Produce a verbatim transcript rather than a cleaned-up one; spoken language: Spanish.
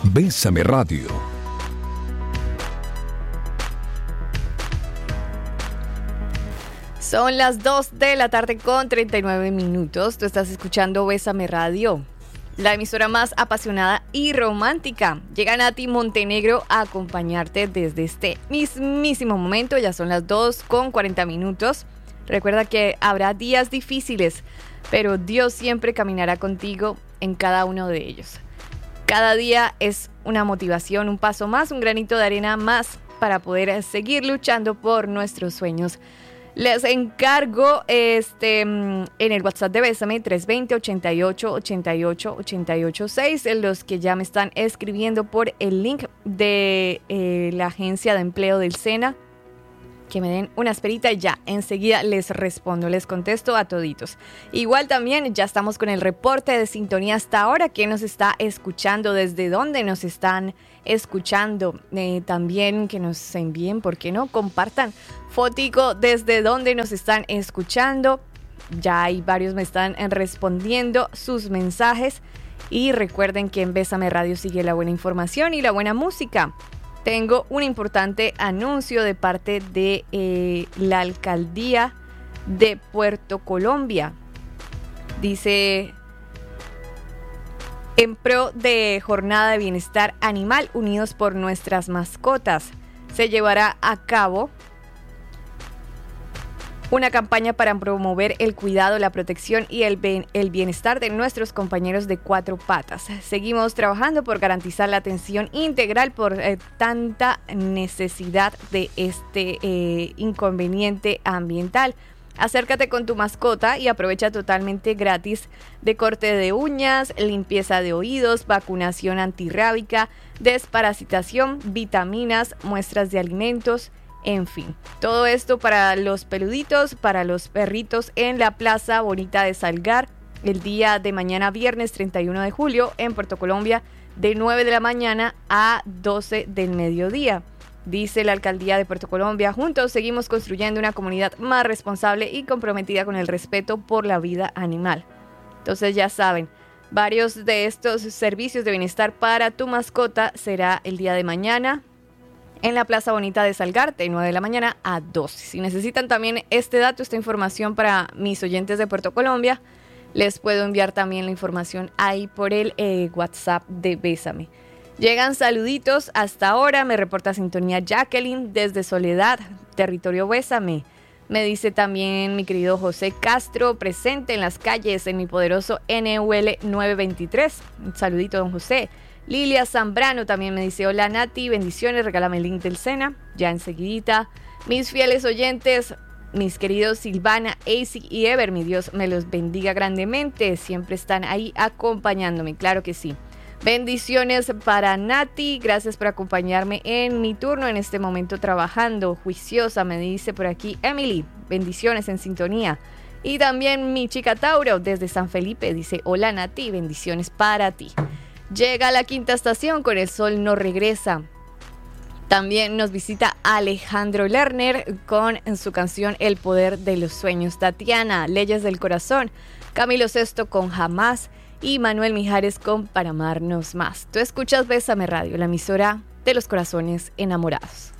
Bésame Radio. Son las dos de la tarde con treinta y nueve minutos. Tú estás escuchando Bésame Radio, la emisora más apasionada y romántica. Llega Nati Montenegro a acompañarte desde este mismísimo momento. Ya son las dos con cuarenta minutos. Recuerda que habrá días difíciles, pero Dios siempre caminará contigo en cada uno de ellos. Cada día es una motivación, un paso más, un granito de arena más para poder seguir luchando por nuestros sueños. Les encargo este, en el WhatsApp de Bésame tres dos cero, ochenta y ocho, ochenta y ocho, ochenta y ocho seis, los que ya me están escribiendo por el link de eh, la agencia de empleo del SENA, que me den una esperita y ya enseguida les respondo, les contesto a toditos. Igual también ya estamos con el reporte de sintonía hasta ahora. ¿Quién nos está escuchando? ¿Desde dónde nos están escuchando? Eh, también que nos envíen, ¿por qué no? Compartan fotico desde dónde nos están escuchando. Ya hay varios me están respondiendo sus mensajes. Y recuerden que en Bésame Radio sigue la buena información y la buena música. Tengo un importante anuncio de parte de eh, la alcaldía de Puerto Colombia. Dice: en pro de jornada de bienestar animal, unidos por nuestras mascotas, se llevará a cabo una campaña para promover el cuidado, la protección y el, ben- el bienestar de nuestros compañeros de cuatro patas. Seguimos trabajando por garantizar la atención integral por eh, tanta necesidad de este eh, inconveniente ambiental. Acércate con tu mascota y aprovecha totalmente gratis de corte de uñas, limpieza de oídos, vacunación antirrábica, desparasitación, vitaminas, muestras de alimentos. En fin, todo esto para los peluditos, para los perritos en la Plaza Bonita de Salgar, el día de mañana viernes treinta y uno de julio en Puerto Colombia, de nueve de la mañana a doce del mediodía. Dice la alcaldía de Puerto Colombia: juntos seguimos construyendo una comunidad más responsable y comprometida con el respeto por la vida animal. Entonces ya saben, varios de estos servicios de bienestar para tu mascota será el día de mañana en la Plaza Bonita de Salgar, de nueve de la mañana a doce. Si necesitan también este dato, esta información para mis oyentes de Puerto Colombia, les puedo enviar también la información ahí por el eh, WhatsApp de Bésame. Llegan saluditos hasta ahora, me reporta sintonía Jacqueline desde Soledad, territorio Bésame. Me dice también mi querido José Castro, presente en las calles en mi poderoso N U L nueve veintitrés. Un saludito, don José. Lilia Zambrano también me dice: hola Nati, bendiciones, regálame el link del SENA, ya enseguidita. Mis fieles oyentes, mis queridos Silvana, Acy y Ever, mi Dios me los bendiga grandemente, siempre están ahí acompañándome, claro que sí. Bendiciones para Nati, gracias por acompañarme en mi turno en este momento trabajando, juiciosa, me dice por aquí Emily, bendiciones en sintonía. Y también mi chica Tauro desde San Felipe dice: hola Nati, bendiciones para ti. Llega a la quinta estación, con el sol no regresa. También nos visita Alejandro Lerner con su canción El poder de los sueños. Tatiana, Leyes del corazón. Camilo Sesto con Jamás. Y Manuel Mijares con Para amarnos más. Tú escuchas Bésame Radio, la emisora de los corazones enamorados.